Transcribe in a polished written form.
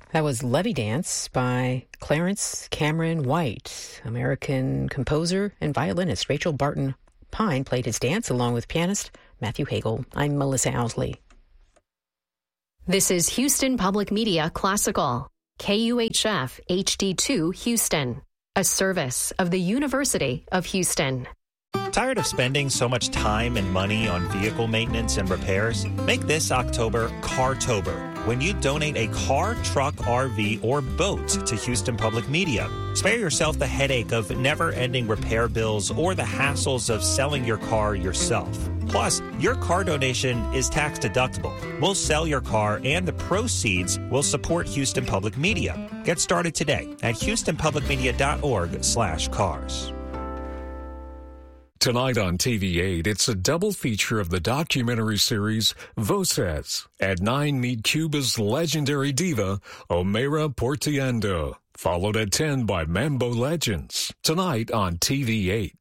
That was Levy Dance by Clarence Cameron White. American composer and violinist Rachel Barton Pine played his dance along with pianist Matthew Hagel. I'm Melissa Owsley. This is Houston Public Media Classical, KUHF HD2 Houston, a service of the University of Houston. Tired of spending so much time and money on vehicle maintenance and repairs? Make this October Cartober, when you donate a car, truck, RV, or boat to Houston Public Media. Spare yourself the headache of never-ending repair bills or the hassles of selling your car yourself. Plus, your car donation is tax deductible. We'll sell your car and the proceeds will support Houston Public Media. Get started today at houstonpublicmedia.org/cars. Tonight on TV8, it's a double feature of the documentary series Voces. At 9, meet Cuba's legendary diva, Omaira Portiendo, followed at 10 by Mambo Legends. Tonight on TV8.